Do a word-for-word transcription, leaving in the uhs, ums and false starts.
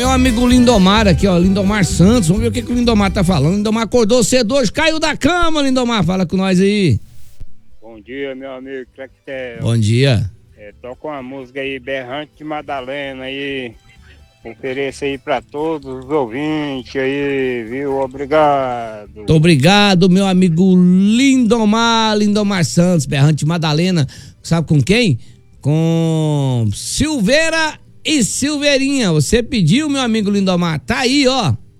meu amigo Lindomar aqui, ó, Lindomar Santos. Vamos ver o que, que o Lindomar tá falando. Lindomar acordou cedo hoje, caiu da cama, Lindomar. Fala com nós aí. Bom dia, meu amigo Clectel. Bom dia. É, toca uma música aí, Berrante de Madalena aí. Ofereço aí pra todos os ouvintes aí, viu? Obrigado. Muito obrigado, meu amigo Lindomar, Lindomar Santos, Berrante de Madalena. Sabe com quem? Com Silveira e Silveirinha. Você pediu, meu amigo Lindomar. Tá aí, ó.